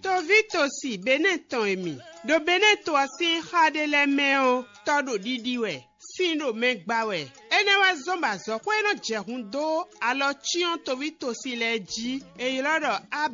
Tovito si beneton emi. Do beneto asin khade le meo. Todo didiwe. Sindo megbawe. Enewa zomba zo kweno jehundo alo chion tovito si leji e yolodo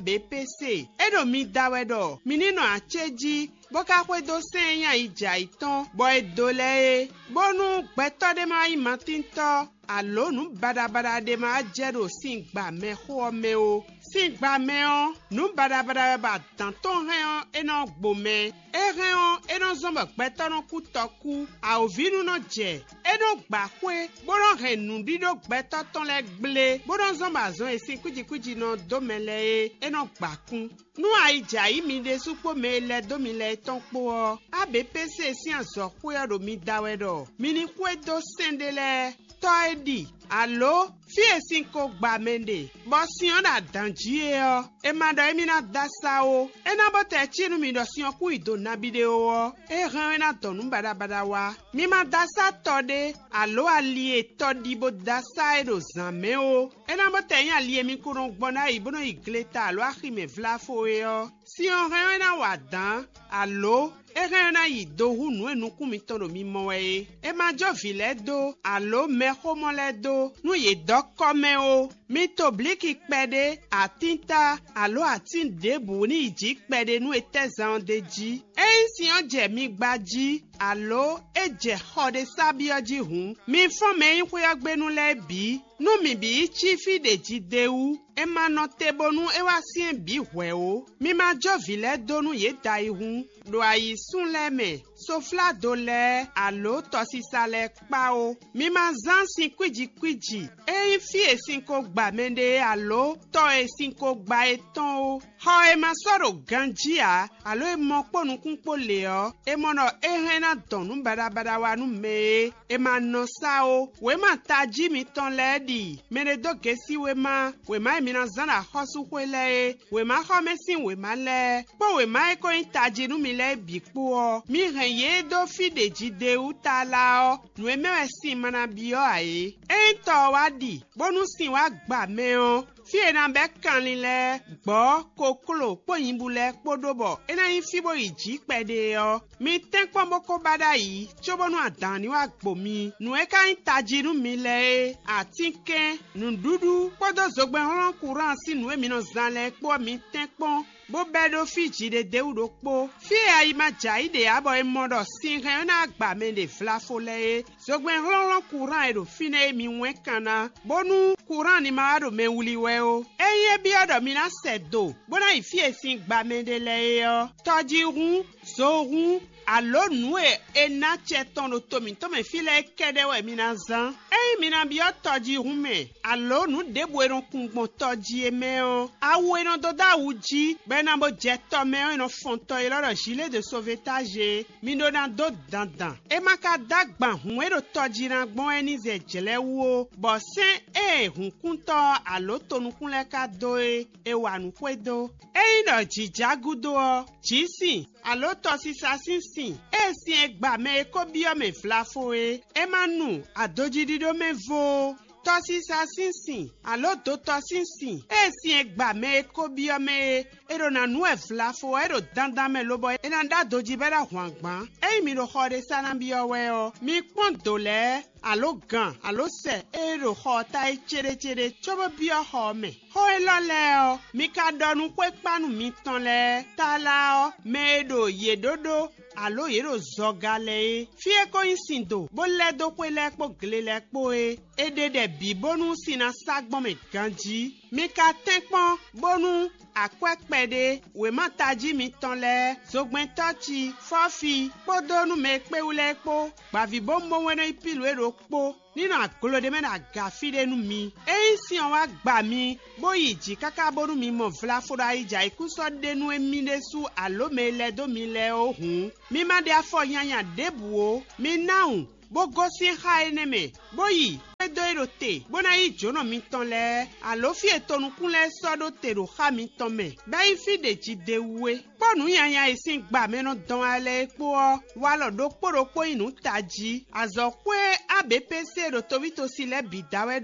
ABPC. Edo mi dawedo. Minino acheji. Boka kwe do senya ija iton. Boy dole. Bonu gbeto de ma imatinto. Alo nu badabada de ma jero singba me ho me o. Singba me o. Nu badabada ba tanton reon eno gbome. E reon eno zomba gbeto no kutoku. A ovinu no je. Eno gba kwe. Boron renu dido gbeto ton le gle. Boron zomba zon esi kuji no domele e. Eno gba kun. Nu aija imi de supo me le domile ton po. ABPC si an zo kwe do mi dawedo. Mini kwe do sendele. Toedi. Allo, fie sinko gba mende. Bosion da danjie o. E mado emi na dasa o. E na bote chinu mi do sion ku ido na video o. E ran na tonu bada wa. Mi ma dasa tode. Allo alie todi bo dasa e do zame o. E na bote yan alie mi kuron gbona ibono igleta allo akime vlafo e o. Si on ran na wadan. Allo. E rena yi do hunu enu kumi tono mi moe. E ma jo vile do. Allo me homo le do. Nu ye do kome o. Mi to bliki kpede. Atinta. Allo atin debu ni iji kpede nu etezan deji. E si yon je mi gbaji. Allo e je hode sabi oji hun. Mi fon me yin kwe yogbe nu le bi. Nu mi bi chifi deji de u. E ma no tebonu e wa sien bi hwe o. Mi ma jo vile do nu ye dai hun. Do ayi sun le me. Sofla do le. Allo tosi sale kpa o. Mi ma zan sin kwiji. E yin fi e sin ko gba mende allo. To e sin ko gba eton o. Ho e ma soro ganji a. Allo e mo ponu kunpo le o. E mono e rena donu bada wa nu me. E ma no sa o. We ma taji mi ton le di. Mene do gesi we ma e mi na zana hosu kwele e. We ma ho me sin we ma le. Po we ma e ko yin taji nu mi le bikpo o. Mi ren ye do fi deji de utala o. Nu e mewe sin mana bi o aye. E to wadi. Bonu sin wa gba me o. Fie na be kanlin le. Gbo koklo po yimbu le podobo. E na yin fibo iji pede o. Mi tenkpo moko bada yi. Chobonu adan ni wa gbo mi. Nu e ka yin taji nu mi le e. Atinke. Nu dudu. Podo zogben ron kuran si nu e mi no zan le po mi tenkpo. Bo bedo fiji de udo po. Fie ayi ma jai de abo e modo sin ren na gba me de flafo le e. Zogben ron kuran e do fine e mi wen kana. Bonu kuran ni ma do me wuli we o. Eye bi odo mi na sedo. Bona ifie sin gba me de le e o. Toji run, so run. Allo nu e na cheton no tomi tome file kede we mi na zan. E mi na bi o toji run me. Allo nu debo eron kungbon toji e me o. Awu eron do da uji. Na bo jeto me o no fonto e loro gilet de sauvetage mi do na do dandan e maka dagban hun e do toji na gbon eni ze jele wo bo sen e hun kunto alo tonu kunle ka do e wanu kwedo e ino jijagudo o jisi alo to si sasinsin e si e gba me ko bi o me flafo e manu adoji dido me vo tosi sa sinsin alo do tosinsin e si e gba me ko bi o me ero na nu e flafo ero dandan me lobo e na da doji bera hwangban e mi ro hode sana bi o we o mi pon dole alo gan alo se ero hota e chere chobo bi o ho me ho e lo le o mi ka donu kwe panu mi ton le tala o me do ye dodo alo yero zogale fie ko insindo bo le do kwe le po gle le po e de bi bonu sina sagbon me ganji mi ka tenpon bonu akwekpede we ma taji mi ton le zogben tochi fofi podonu me pe ule po bavi bombo wena ipilu ero po nínú agolode me na gafide nu mi e si on wa gba mi boyi ji kaka bonu mi mo vlafora ija ikuso denu emi desu alo me le do mi le ohun mi ma de afo yanya debu o mi naun bo gosi ha eneme boyi do erote bona yi jono mi ton le alo fi etonu kunle sodo tero ha mi ton me be fi de ji de we ponu yanya isin gba me no don ale epo wa lo do poropo inu taji azokwe ABPC ro tovito si le bidawedo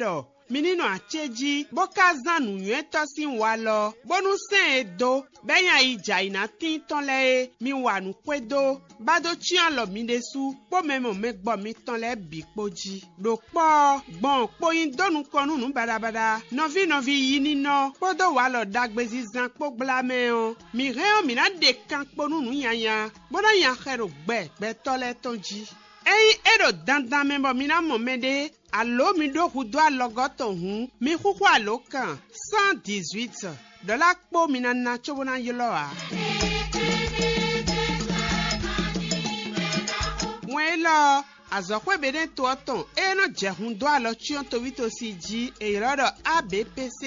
minino acheji boka zanu yue tosi walo bonu sen edo benya ija ina tin tonle mi wanu kwedo bado chian lo mi desu po memo megbo mi tonle bi poji do po gbon poyin donu konu nu badabada novi yini no podo walo dagbezi zan po blame o mi re mi na de kan ponu nu yanya bona yan khero gbe tole tonji Ei edo dandan membo mina momede alo mi do hudo alogoto hun mi kuku alo kan 118 dola kpo mina na chobona yeloa Mwelo azokwe beden to ton e no jehun do alo chion to wito si ji e rodo ABPC